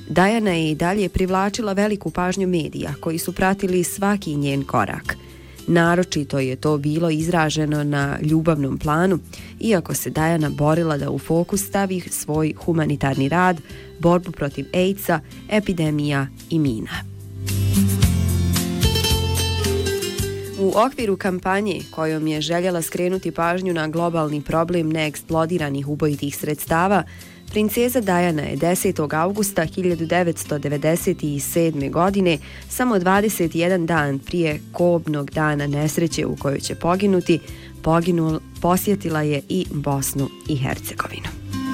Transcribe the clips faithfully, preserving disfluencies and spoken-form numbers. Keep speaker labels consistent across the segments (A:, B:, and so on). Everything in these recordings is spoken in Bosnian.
A: Diana je i dalje privlačila veliku pažnju medija koji su pratili svaki njen korak. Naročito je to bilo izraženo na ljubavnom planu, iako se Diana borila da u fokus stavi svoj humanitarni rad, borbu protiv AIDS-a, epidemija i mina. U okviru kampanje kojom je željela skrenuti pažnju na globalni problem neeksplodiranih ubojitih sredstava, princeza Diana je desetog avgusta hiljadu devetsto devedeset sedme. godine, samo dvadeset jedan dan prije kobnog dana nesreće u kojoj će poginuti, poginul, posjetila je i Bosnu i Hercegovinu.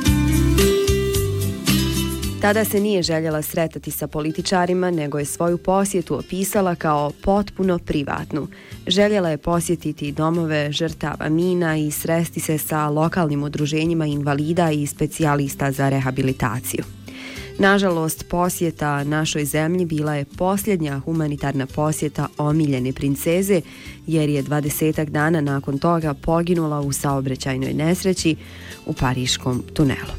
A: Tada se nije željela sretati sa političarima, nego je svoju posjetu opisala kao potpuno privatnu. Željela je posjetiti domove žrtava mina i sresti se sa lokalnim udruženjima invalida i specijalista za rehabilitaciju. Nažalost, posjeta našoj zemlji bila je posljednja humanitarna posjeta omiljene princeze, jer je dvadesetak dana nakon toga poginula u saobraćajnoj nesreći u Pariškom tunelu.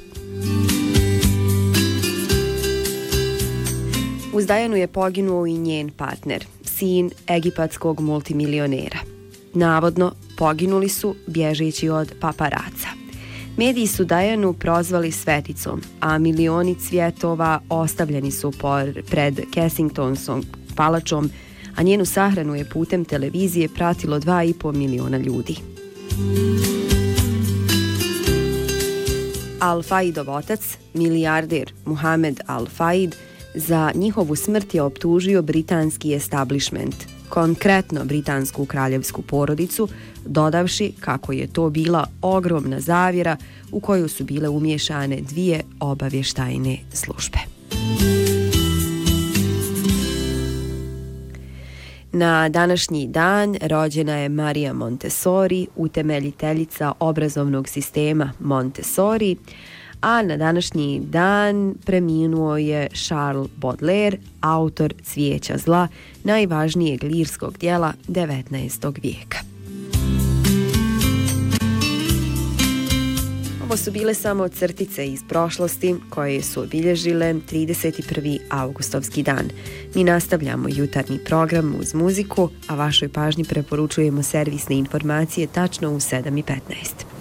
A: Uz Dianu je poginuo i njen partner, sin egipatskog multimilionera. Navodno, poginuli su bježeći od paparaca. Mediji su Dianu prozvali sveticom, a milioni cvjetova ostavljeni su por, pred Kensingtonskom palačom, a njenu sahranu je putem televizije pratilo dva i pol miliona ljudi. Al-Faidov otac, milijarder Muhamed Al-Faid, za njihovu smrt je optužio britanski establishment, konkretno britansku kraljevsku porodicu, dodavši kako je to bila ogromna zavjera u koju su bile umiješane dvije obavještajne službe. Na današnji dan rođena je Maria Montessori, utemeljiteljica obrazovnog sistema Montessori, a na današnji dan preminuo je Charles Baudelaire, autor Cvijeća zla, najvažnijeg lirskog djela devetnaestog vijeka. Ovo su bile samo crtice iz prošlosti koje su obilježile trideset prvi avgustovski dan. Mi nastavljamo jutarnji program uz muziku, a vašoj pažnji preporučujemo servisne informacije tačno u sedam i petnaest.